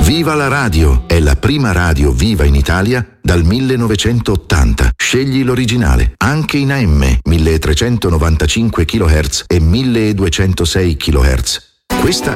Viva la radio! È la prima radio viva in Italia dal 1980. Scegli l'originale, anche in AM, 1395 kHz e 1206 kHz. Questa